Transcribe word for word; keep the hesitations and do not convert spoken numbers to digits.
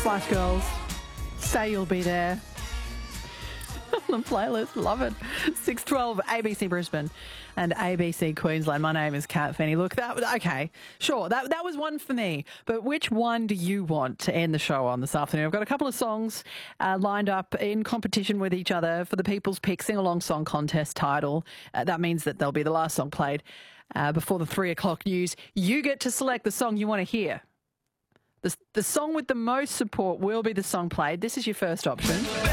Spice Girls, Say You'll Be There. On the playlist, love it. six twelve A B C Brisbane and A B C Queensland. My name is Kat Fenny. Look, that was okay. Sure, that that was one for me. But which one do you want to end the show on this afternoon? I've got a couple of songs uh, lined up in competition with each other for the People's Pick Sing Along Song Contest title. Uh, that means that they'll be the last song played uh, before the three o'clock news. You get to select the song you want to hear. The, the song with the most support will be the song played. This is your first option.